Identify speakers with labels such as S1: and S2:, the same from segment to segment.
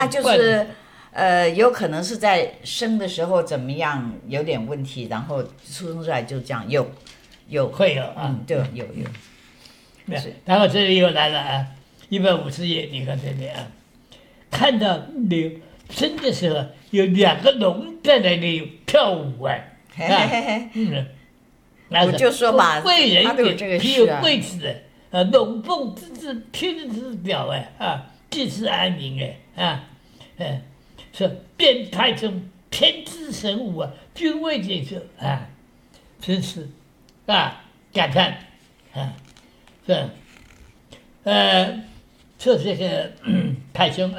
S1: 那就是有可能是在生的时候怎么样有点问题，然后出生出来就这样有
S2: 会有啊，
S1: 对，有。
S2: 然后这里又来了啊，150页，你看这里啊，看到你生的时候有2个龙在那里跳舞啊，
S1: 我就说嘛，
S2: 贵人
S1: 他都有这个
S2: 只有
S1: 事啊。
S2: 贵子的，龙凤之至，天之表济世安民说变态中天之神武啊，君位解救啊，真是感叹是说这个太凶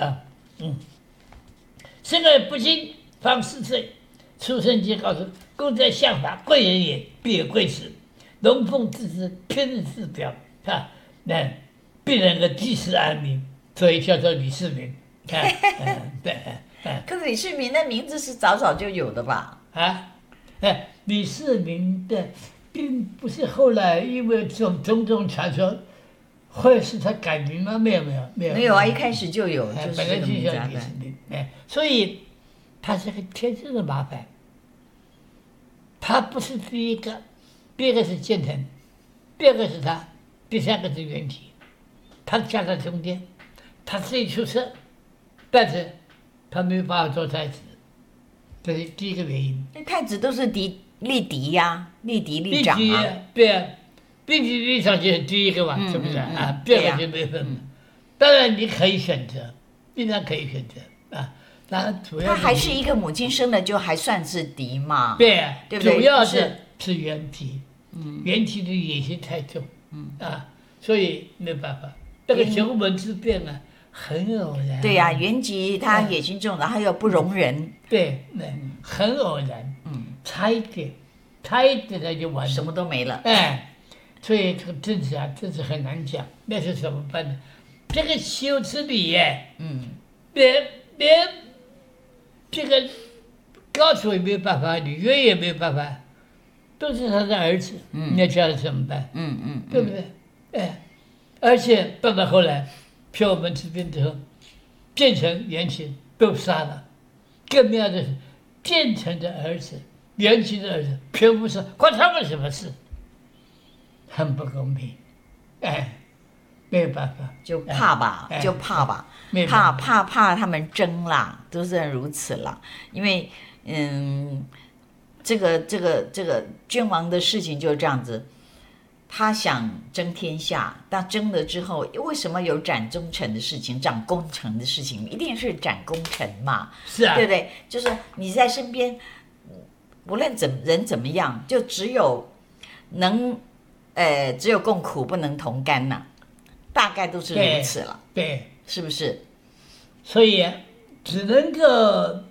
S2: 生而不精，方4岁，出生即告诉公在相法，贵人也，必有贵子，龙凤之至，天之表必能够济世安民，所以叫做李世民对。
S1: 可是李世民的名字是早早就有的吧？
S2: 李世民的并不是后来因为种种传说，或者是他改名吗？没有
S1: 啊，一开始就有，就是
S2: 本来就
S1: 这个
S2: 叫李世民，所以他是个天生的麻烦。他不是第一个，第二个是建成，第二个是他，第3个是元吉，他夹在中间，他自己出色，但是他没有办法做太子，这是第一个原因。
S1: 那太子都是立嫡呀，立嫡立长啊。
S2: 对啊，立嫡立长就是第一个嘛，是不是第二个就没分。当然你可以选择，依然可以选择当然主要
S1: 他还是一个母亲生的，就还算是嫡嘛。
S2: 对
S1: 不对？
S2: 主要是元吉，元吉的野心太重，所以没办法。这个雄文之变很偶然。
S1: 对呀，元吉他野心重，然后又不容人。
S2: 对，很偶然。差一点他就完了，
S1: 什么都没了。
S2: 所以这个政治真是很难讲，那是怎么办呢？这个修之礼连这个高祖也没有办法，吕越也没有办法，都是他的儿子，那叫他怎么办？对不对？而且到了后来，票门之变之后，建成、元吉都杀了，更妙的是，建成的儿子、元吉的儿子全部杀，关他们什么事？很不公平，没有办法，
S1: 就怕吧，怕他们争啦，都是如此啦。因为这个君王的事情就是这样子，他想争天下，但争了之后，为什么有斩忠臣的事情、斩功臣的事情？一定是斩功臣嘛，
S2: 是啊，
S1: 对不对？就是你在身边，无论人怎么样，就只有共苦不能同甘呐。大概都是如此了，
S2: 对，
S1: 是不是？
S2: 所以只能够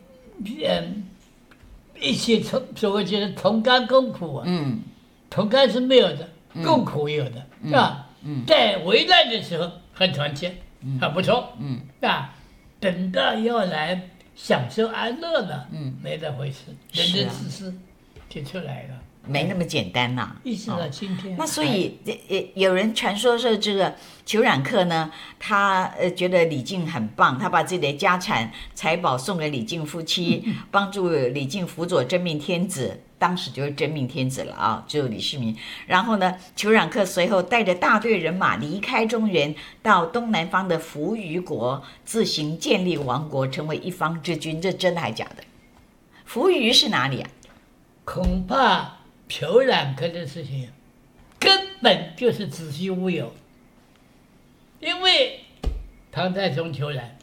S2: 一起所谓就是同甘共苦同甘是没有的，共苦有的，是吧？在危难的时候很团结，很不错，等到要来享受安乐了，没那回事，人人自私就出来了。
S1: 没那么简单呐，
S2: 一直到今天。
S1: 那所以有人传说是这个裘冉克呢，他觉得李靖很棒，他把自己的家产财宝送给李靖夫妻，帮助李靖辅佐真命天子，当时就是真命天子了啊，只有李世民。然后呢，裘冉克随后带着大队人马离开中原，到东南方的扶余国，自行建立王国，成为一方之君。这真的还假的？扶余是哪里啊？
S2: 恐怕裘冉克的事情根本就是子虚乌有，因为唐太宗裘冉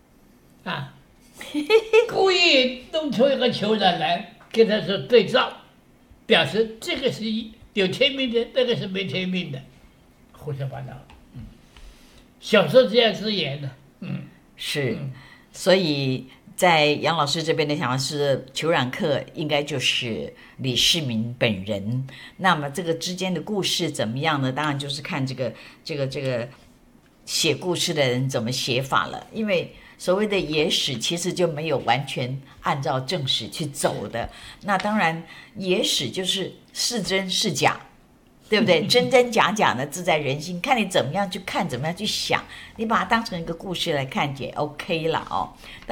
S2: 故意弄出一个裘冉来跟他说对照，表示这个是有天命的，那个是没天命的，胡说八道。小说这样子演的，
S1: 是，所以在杨老师这边的想法是，裘冉克应该就是李世民本人。那么这个之间的故事怎么样呢？当然就是看这个写故事的人怎么写法了。因为所谓的野史其实就没有完全按照正史去走的。那当然野史就是是真是假， 对不对？真真假假的，自在人心，看你怎么样去看，怎么样去想，你把它当成一个故事来看也 OK 了哦。